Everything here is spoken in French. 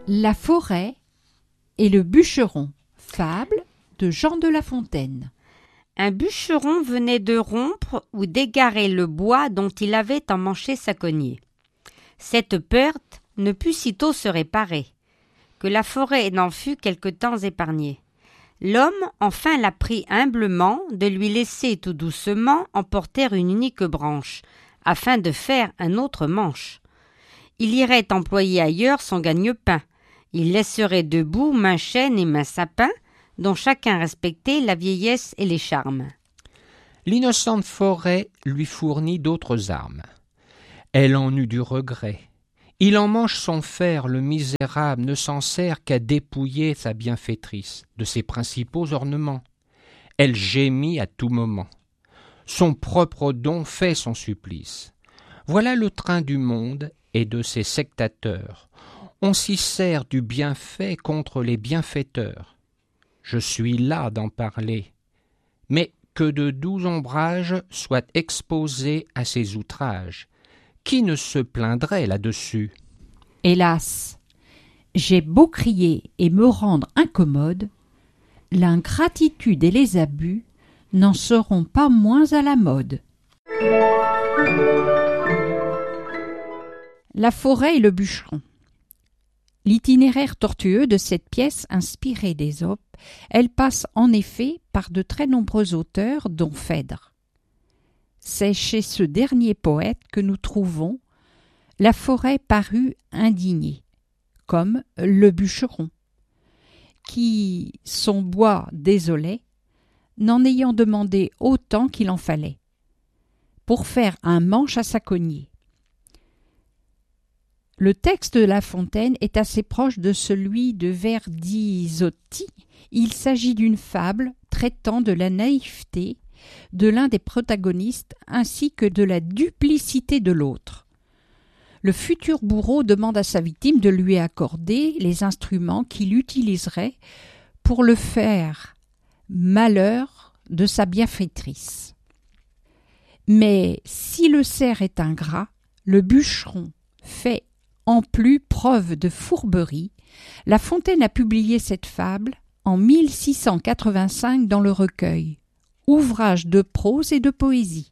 La forêt et le bûcheron. Fable de Jean de La Fontaine. Un bûcheron venait de rompre ou d'égarer le bois dont il avait emmanché sa cognée. Cette perte ne put sitôt se réparer, que la forêt n'en fut quelque temps épargnée. L'homme enfin la prit humblement de lui laisser tout doucement emporter une unique branche, afin de faire un autre manche. Il irait employer ailleurs son gagne-pain. Il laisserait debout main chêne et main sapin, dont chacun respectait la vieillesse et les charmes. L'innocente forêt lui fournit d'autres armes. Elle en eut du regret. Il en mange son fer, le misérable ne s'en sert qu'à dépouiller sa bienfaitrice de ses principaux ornements. Elle gémit à tout moment. Son propre don fait son supplice. Voilà le train du monde et de ses sectateurs. On s'y sert du bienfait contre les bienfaiteurs. Je suis las d'en parler, mais que de doux ombrages soient exposés à ces outrages. Qui ne se plaindrait là-dessus? Hélas, j'ai beau crier et me rendre incommode, l'ingratitude et les abus n'en seront pas moins à la mode. La forêt et le bûcheron. L'itinéraire tortueux de cette pièce inspirée d'Ésope, elle passe en effet par de très nombreux auteurs, dont Phèdre. C'est chez ce dernier poète que nous trouvons la forêt parue indignée, comme le bûcheron, qui son bois désolait, n'en ayant demandé autant qu'il en fallait, pour faire un manche à sa cognée. Le texte de La Fontaine est assez proche de celui de Verdizzotti. Il s'agit d'une fable traitant de la naïveté de l'un des protagonistes ainsi que de la duplicité de l'autre. Le futur bourreau demande à sa victime de lui accorder les instruments qu'il utiliserait pour le faire malheur de sa bienfaitrice. Mais si le cerf est ingrat, le bûcheron fait en plus preuve de fourberie. La Fontaine a publié cette fable en 1685 dans le recueil Ouvrages de prose et de poésie.